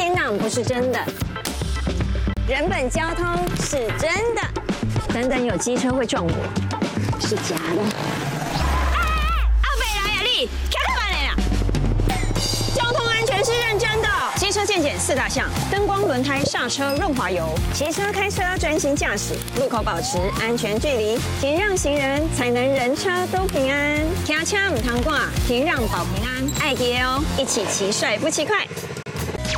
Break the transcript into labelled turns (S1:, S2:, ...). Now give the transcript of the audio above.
S1: 天档不是真的，人本交通是真的，等等有机车会撞我，是假的。阿北来呀你，开慢点呀！交通安全是认真的，机车健检4大项：灯光、轮胎、刹车、润滑油。骑车、开车专心驾驶，路口保持安全距离，停让行人，才能人车都平安。开车唔通挂，停让保平安，爱记哦，一起骑帅不骑快。